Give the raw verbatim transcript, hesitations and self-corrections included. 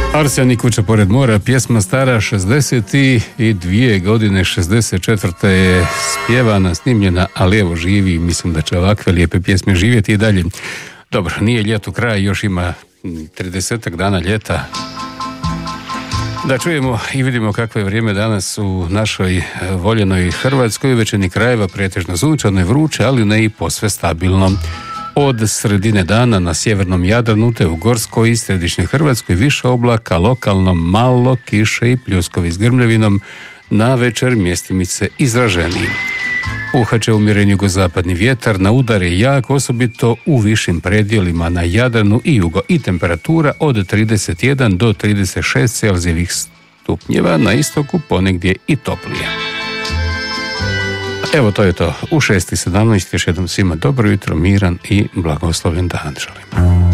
Arsenij kuća pored mora, pjesma stara šezdeset dvije godine, šezdeset četvrte je spjevana, snimljena, ali evo živi, mislim da će ovakve lijepe pjesme živjeti i dalje. Dobro, nije ljeto kraj, još ima tridesetak dana ljeta. Da čujemo i vidimo kakvo je vrijeme danas u našoj voljenoj Hrvatskoj, većini krajeva pretežno sunčano i vruće, ali ne i posve stabilno. Od sredine dana na sjevernom Jadranu te u Gorskoj i središnjoj Hrvatskoj više oblaka, lokalno malo kiše i pljuskovi s grmljavinom, na večer mjestimice izraženiji. Puhaće umjeren jugozapadni vjetar, na udar je jak, osobito u višim predjelima na Jadranu i jugo, i temperatura od trideset jedan do trideset šest Celzijevih stupnjeva, na istoku ponegdje i toplije. Evo, to je to. U šest i sedamnaest još jednom svima dobro jutro, miran i blagosloven dan želim.